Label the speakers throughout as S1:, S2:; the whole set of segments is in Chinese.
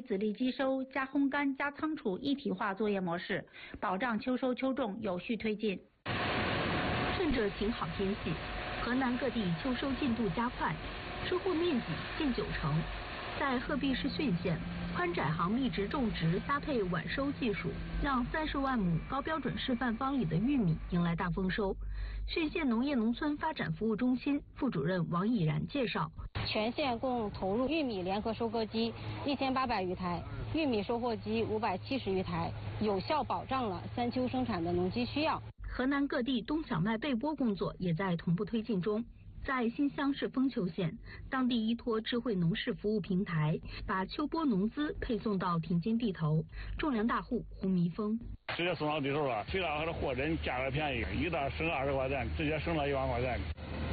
S1: 子力机收加烘干加仓储一体化作业模式，保障秋收秋种有序推进。
S2: 趁着晴好天气，河南各地秋收进度加快，收获面积近90%。在鹤壁市浚县，宽窄行密植种植搭配晚收技术，让30万亩高标准示范方里的玉米迎来大丰收。浚县农业农村发展服务中心副主任王以然介绍，
S3: 全县共投入玉米联合收割机1800余台，玉米收获机570余台，有效保障了3秋生产的农机需要。
S2: 河南各地冬小麦备播工作也在同步推进中。在新乡市丰丘县，当地依托智慧农事服务平台，把秋播农资配送到田间地头。种粮大户胡弥峰，
S4: 直接送到地头了，虽然还是货真价格便宜，一袋省20块钱，直接省了1万块钱。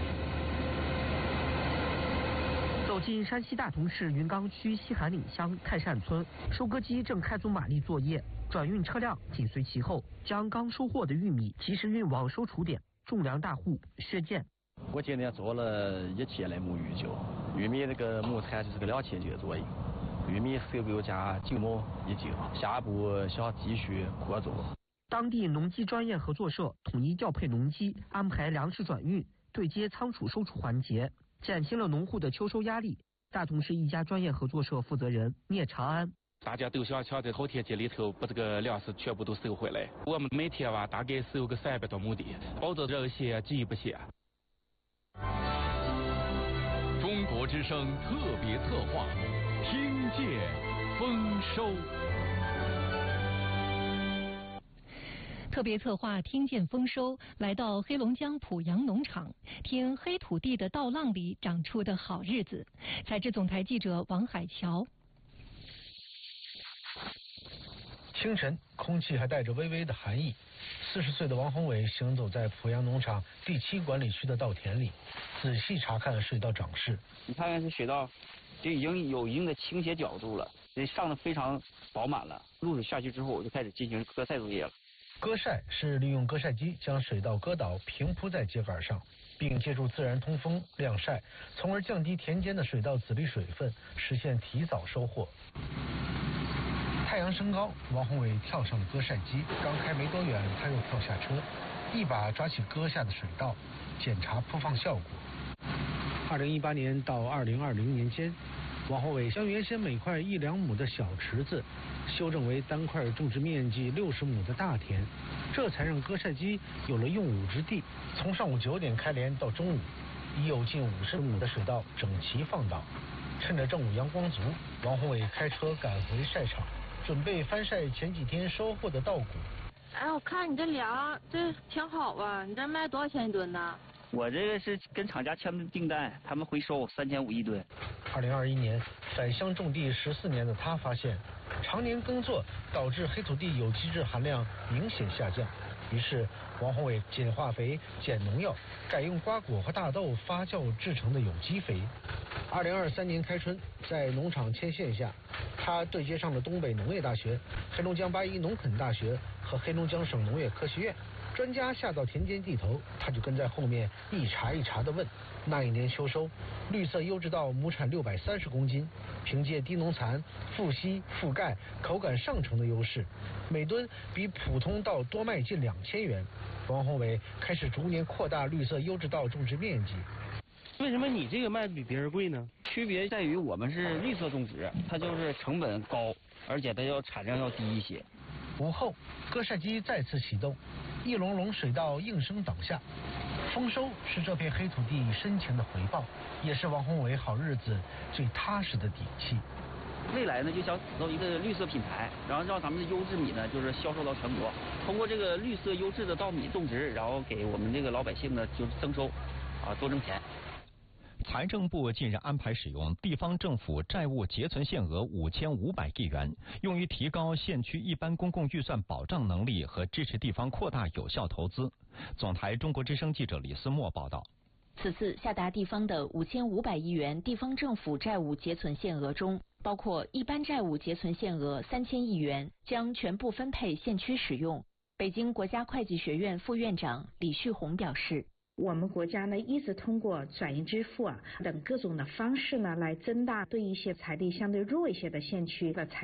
S5: 走进山西大同市云冈区西韩岭乡泰善村，收割机正开足马力作业，转运车辆紧随其后，将刚收获的玉米及时运往收储点。种粮大户薛建，
S6: 我今天做了1千来亩玉酒，玉米那个亩产就是个2000斤左右，玉米收购价9亩1斤，下一步想继续扩种。
S5: 当地农机专业合作社统一调配农机，安排粮食转运、对接仓储收储环节，减轻了农户的秋收压力。大同市一家专业合作社负责人聂长安，
S7: 大家都想在好天气里头把这个粮食全部都收回来。我们每天大概收个300多亩地，保证这些急不歇。
S8: 中国之声特别策划，听见丰收。
S9: 特别策划听见丰收，来到黑龙江濮阳农场，听黑土地的稻浪里长出的好日子。采制总台记者王海桥。
S10: 清晨，空气还带着微微的寒意。40岁的王宏伟行走在濮阳农场第7管理区的稻田里，仔细查看水稻长势。
S11: 你看这水稻，这已经有一定的倾斜角度了，这上的非常饱满了。露水下去之后，我就开始进行割晒作业了。
S10: 割晒是利用割晒机将水稻割倒，平铺在秸秆上，并借助自然通风晾晒，从而降低田间的水稻籽粒水分，实现提早收获。太阳升高，王宏伟跳上了割晒机，刚开没多远，他又跳下车，一把抓起割下的水稻，检查铺放效果。2018年到2020年间，王宏伟将原先每块1、2亩的小池子修正为单块种植面积60亩的大田，这才让割晒机有了用武之地。从上午9点开镰到中午，已有近50亩的水稻整齐放倒。趁着正午阳光足，王宏伟开车赶回晒场，准备翻晒前几天收获的稻谷。
S12: 哎，我看你这粮这挺好啊，你这卖多少钱一吨呢？
S11: 我这个是跟厂家签的订单，他们回收3500一吨。
S10: 2021年返乡种地14年的他发现，常年耕作导致黑土地有机质含量明显下降，于是王宏伟减化肥、减农药，改用瓜果和大豆发酵制成的有机肥。2023年开春，在农场牵线下，他对接上了东北农业大学、黑龙江81农垦大学和黑龙江省农业科学院。专家下到田间地头，他就跟在后面一茬一茬地问。那一年秋收，绿色优质稻亩产630公斤，凭借低农残、富硒、富钙、口感上乘的优势，每吨比普通稻多卖近2000元。王宏伟开始逐年扩大绿色优质稻种植面积。
S11: 为什么你这个卖的比别人贵呢？区别在于我们是绿色种植，它就是成本高，而且它要产量要低一些。
S10: 午后，割晒机再次启动，一笼笼水稻应声倒下。丰收是这片黑土地深情的回报，也是王宏伟好日子最踏实的底气。
S11: 未来呢，就想打造一个绿色品牌，然后让咱们的优质米呢，就是销售到全国。通过这个绿色优质的稻米种植，然后给我们这个老百姓呢，就是增收，多挣钱。
S8: 财政部近日安排使用地方政府债务结存限额5500亿元，用于提高县区一般公共预算保障能力和支持地方扩大有效投资。总台中国之声记者李思墨报道。
S2: 此次下达地方的5500亿元地方政府债务结存限额中，包括一般债务结存限额3000亿元，将全部分配县区使用。北京国家会计学院副院长李旭红表示，
S13: 我们国家呢一直通过转移支付等各种的方式呢，来增大对一些财力相对弱一些的县区的财